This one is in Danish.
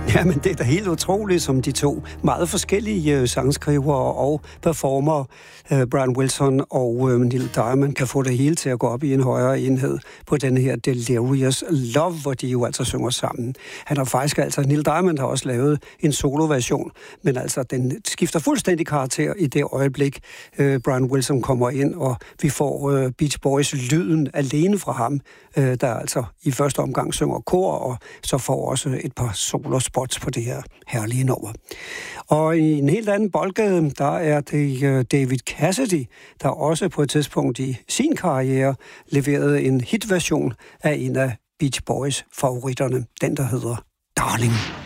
Jamen, det er da helt utroligt, som de to meget forskellige sangskrivere og performere, Brian Wilson og Neil Diamond, kan få det hele til at gå op i en højere enhed på den her Delirious Love, hvor de jo altså synger sammen. Han har faktisk Neil Diamond har også lavet en soloversion, men altså den skifter fuldstændig karakter i det øjeblik, Brian Wilson kommer ind, og vi får Beach Boys-lyden alene fra ham, der altså i første omgang synger kor, og så får også et par solospots på det her herlige nummer. Og i en helt anden boldgade, der er det David Cassidy, der også på et tidspunkt i sin karriere leverede en hitversion af en af Beach Boys favoritterne, den der hedder Darling.